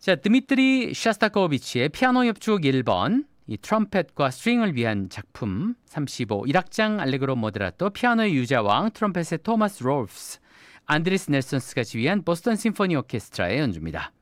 자, 드미트리 샤스타코비치의 피아노 협주곡 1번, 이 트럼펫과 스트링을 위한 작품 35, 1악장 알레그로 모데라토, 피아노의 유자왕, 트럼펫의 토마스 롤프스, 안드레스 넬손스가 지휘한 보스턴 심포니 오케스트라의 연주입니다.